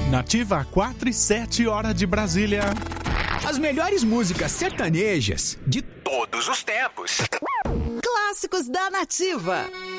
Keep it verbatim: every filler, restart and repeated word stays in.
Nativa quatro e sete, hora de Brasília. As melhores músicas sertanejas de todos os tempos. Clássicos da Nativa.